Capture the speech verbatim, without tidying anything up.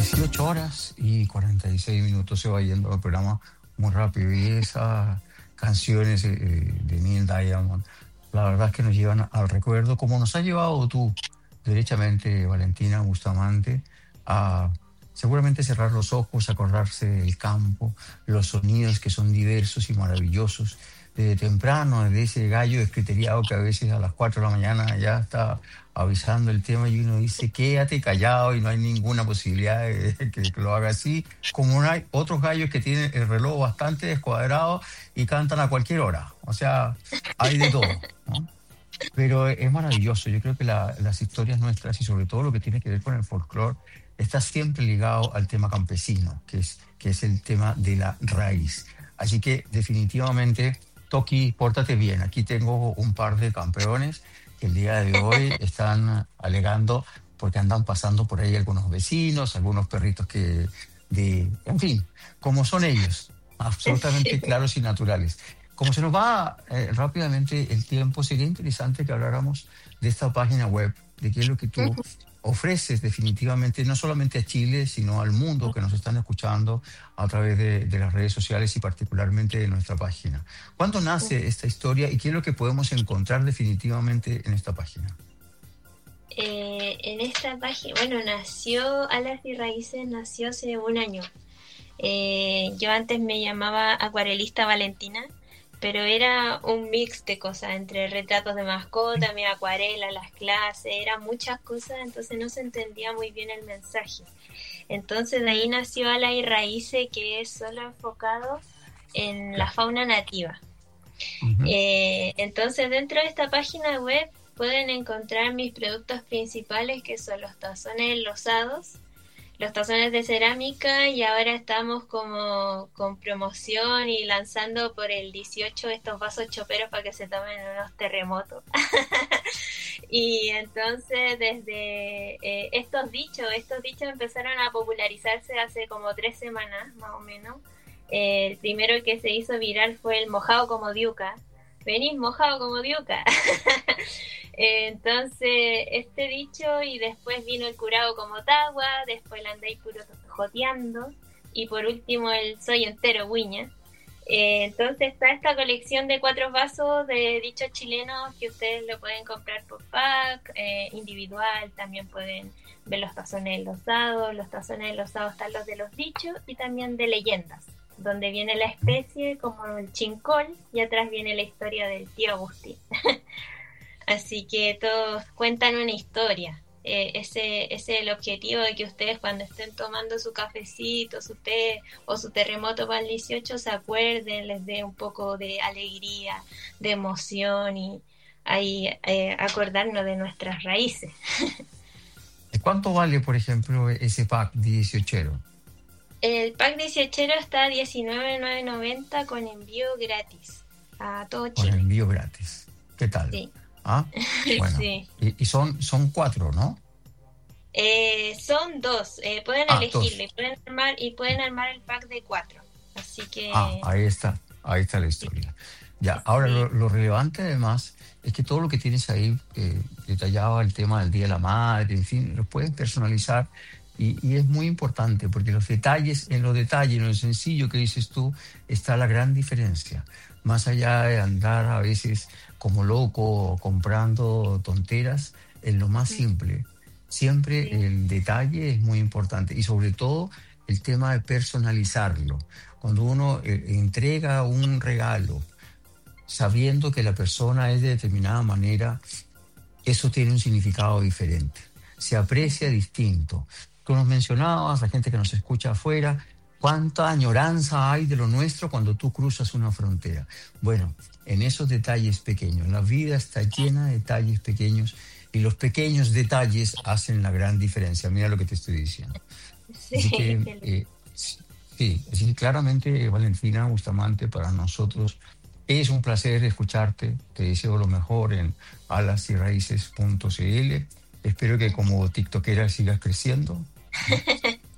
dieciocho horas y cuarenta y seis minutos se va yendo el programa muy rápido. Y esas canciones eh, de Neil Diamond, la verdad es que nos llevan al recuerdo, como nos has llevado tú, derechamente, Valentina Bustamante, a seguramente cerrar los ojos, acordarse del campo, los sonidos que son diversos y maravillosos. Desde temprano, desde ese gallo descriteriado que a veces a las cuatro de la mañana ya está avisando el tema y uno dice, quédate callado y no hay ninguna posibilidad de que, que lo haga así, como no hay otros gallos que tienen el reloj bastante descuadrado y cantan a cualquier hora. O sea, hay de todo, ¿no? Pero es maravilloso. Yo creo que la, las historias nuestras y sobre todo lo que tiene que ver con el folclore está siempre ligado al tema campesino, que es, que es el tema de la raíz. Así que definitivamente, Toki, pórtate bien. Aquí tengo un par de campeones que el día de hoy están alegando porque andan pasando por ahí algunos vecinos, algunos perritos que, de, en fin, como son ellos, absolutamente claros y naturales. Como se nos va eh, rápidamente el tiempo, sería interesante que habláramos de esta página web, de qué es lo que tú ofreces definitivamente, no solamente a Chile, sino al mundo que nos están escuchando a través de, de las redes sociales y particularmente de nuestra página. ¿Cuándo nace esta historia y qué es lo que podemos encontrar definitivamente en esta página? Eh, en esta página, bueno, nació Alas y Raíces, nació hace un año. Eh, yo antes me llamaba Acuarelista Valentina, pero era un mix de cosas, entre retratos de mascota, mi acuarela, las clases, eran muchas cosas, entonces no se entendía muy bien el mensaje. Entonces de ahí nació Alas y Raíces, que es solo enfocado en la fauna nativa. Uh-huh. Eh, entonces dentro de esta página web pueden encontrar mis productos principales, que son los tazones enlosados, los tazones de cerámica, y ahora estamos como con promoción y lanzando por el dieciocho estos vasos choperos para que se tomen unos terremotos. Y entonces desde eh, estos dichos, estos dichos empezaron a popularizarse hace como tres semanas más o menos. Eh, el primero que se hizo viral fue el mojado como diuca. Venís mojado como diuca. Entonces, este dicho, y después vino el curado como tagua, después el andáis puro joteando, y por último el soy entero guiña. Eh, entonces está esta colección de cuatro vasos de dichos chilenos que ustedes lo pueden comprar por pack, eh, individual, también pueden ver los tazones enlosados. Los tazones enlosados están los de los dichos y también de leyendas, donde viene la especie como el chincol y atrás viene la historia del tío Agustín. Así que todos cuentan una historia. Eh, ese, ese es el objetivo, de que ustedes cuando estén tomando su cafecito, su té o su terremoto para el dieciocho se acuerden, les dé un poco de alegría, de emoción y ahí eh, acordarnos de nuestras raíces. ¿Cuánto vale, por ejemplo, ese pack dieciochero? El pack dieciochero está a diecinueve mil novecientos noventa con envío gratis a todo Chile. Con envío gratis. ¿Qué tal? Sí. Ah, bueno. Sí. Y, y son, son cuatro, ¿no? Eh, son dos. Eh, pueden ah, elegirlo y pueden armar y pueden armar el pack de cuatro. Así que. Ah, ahí está, ahí está la historia. Ya, ahora sí. lo, lo relevante además es que todo lo que tienes ahí eh, detallado, el tema del Día de la Madre, en fin, lo puedes personalizar. Y, y es muy importante porque los detalles, en los detalles, en lo sencillo que dices tú, está la gran diferencia. Más allá de andar a veces como loco comprando tonteras, en lo más simple. Siempre sí. El detalle es muy importante y sobre todo el tema de personalizarlo. Cuando uno eh, entrega un regalo sabiendo que la persona es de determinada manera, eso tiene un significado diferente. Se aprecia distinto. Tú nos mencionabas, la gente que nos escucha afuera, cuánta añoranza hay de lo nuestro cuando tú cruzas una frontera. Bueno, en esos detalles pequeños, la vida está llena de detalles pequeños y los pequeños detalles hacen la gran diferencia. Mira lo que te estoy diciendo. Sí, así que, eh, sí, así que claramente, Valentina Bustamante, para nosotros es un placer escucharte. Te deseo lo mejor en alas y raíces punto c l. Espero que como tiktokera sigas creciendo.